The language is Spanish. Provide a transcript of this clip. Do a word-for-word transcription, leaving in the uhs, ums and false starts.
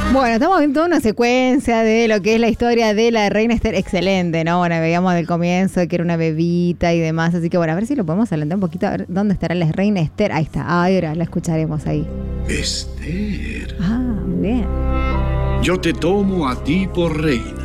Bueno, estamos viendo toda una secuencia de lo que es la historia de la reina Esther. Excelente, ¿no? Bueno, veíamos del comienzo que era una bebita y demás. Así que bueno, a ver si lo podemos adelantar un poquito. A ver dónde estará la reina Esther. Ahí está. Ahora la escucharemos ahí. Esther. Ah, muy bien. Yo te tomo a ti por reina.